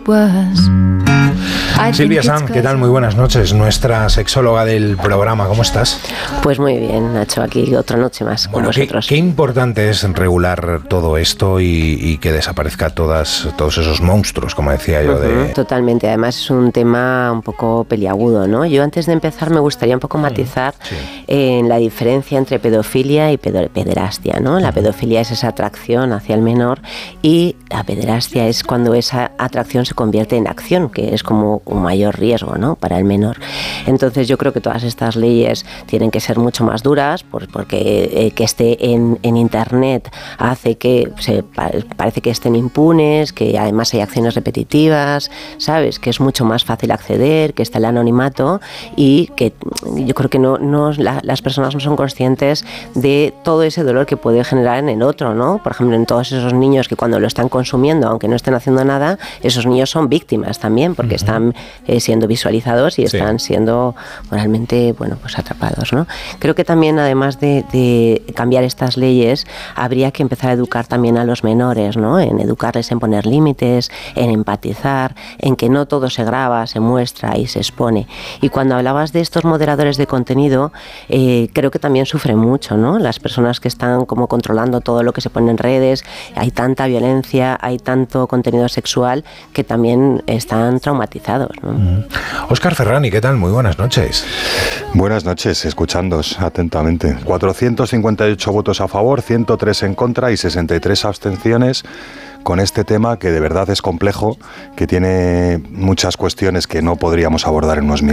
Silvia Sam, ¿qué tal? Muy buenas noches, nuestra sexóloga del programa, ¿cómo estás? Pues muy bien, Nacho, aquí otra noche más con vosotros. Qué importante es regular todo esto y que desaparezca todos esos monstruos, como decía yo. Totalmente, además es un tema un poco peliagudo, ¿no? Yo antes de empezar me gustaría un poco matizar en la diferencia entre pedofilia y pederastia, ¿no? La pedofilia es esa atracción hacia el menor y la pederastia es cuando esa atracción se convierte en acción, que es como un mayor riesgo, ¿no?, para el menor. Entonces yo creo que todas estas leyes tienen que ser mucho más duras porque que esté en internet hace que parece que estén impunes, que además hay acciones repetitivas, ¿sabes?, que es mucho más fácil acceder, que está el anonimato y que yo creo que las personas no son conscientes de todo ese dolor que puede generar en el otro, ¿no? Por ejemplo, en todos esos niños que cuando lo están consumiendo, aunque no estén haciendo nada, esos niños son víctimas también porque están siendo visualizados y están siendo moralmente, pues atrapados, ¿no? Creo que también, además de cambiar estas leyes, habría que empezar a educar también a los menores, ¿no? En educarles en poner límites, en empatizar, en que no todo se graba, se muestra y se expone. Y cuando hablabas de estos moderadores de contenido, creo que también sufren mucho, ¿no? Las personas que están como controlando todo lo que se pone en redes, hay tanta violencia, hay tanto contenido sexual que también están traumatizados, ¿no? Óscar Ferrani, ¿qué tal? Muy buenas noches. Buenas noches, escuchándoos atentamente. 458 votos a favor, 103 en contra y 63 abstenciones con este tema que de verdad es complejo, que tiene muchas cuestiones que no podríamos abordar en unos minutos.